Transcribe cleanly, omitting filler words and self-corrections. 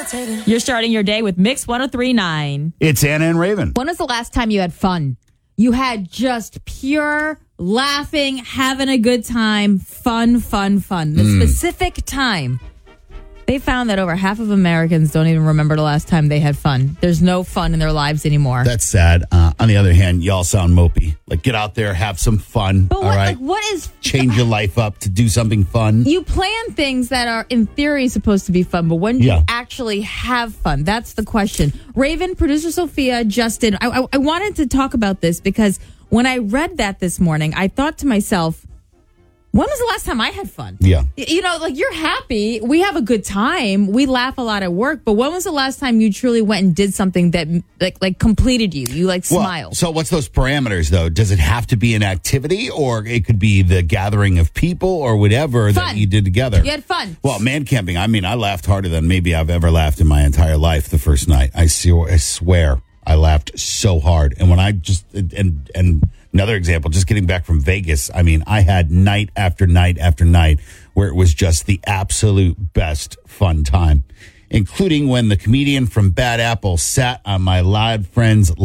You're starting your day with Mix 103.9. It's Anna and Raven. When was the last time you had fun? You had just pure laughing, having a good time, fun. The specific time. They found that over half of Americans don't even remember the last time they had fun. There's no fun in their lives anymore. That's sad. On the other hand, y'all sound mopey. Like, get out there, have some fun. But all right? what is... Change your life up to do something fun. You plan things that are, in theory, supposed to be fun, but when do you actually have fun? That's the question. Raven, producer Sophia, Justin, I wanted to talk about this because when I read that this morning, I thought to myself, when was the last time I had fun? Yeah. You know, like, you're happy. We have a good time. We laugh a lot at work. But when was the last time you truly went and did something that like completed you? You smiled. So what's those parameters, though? Does it have to be an activity, or it could be the gathering of people or whatever that you did together? You had fun. Well, man camping, I mean, I laughed harder than maybe I've ever laughed in my entire life the first night. I swear I laughed so hard. And when I just... And another example, just getting back from Vegas, I mean, I had night after night after night where it was just the absolute best fun time, including when the comedian from Bad Apple sat on my live friend's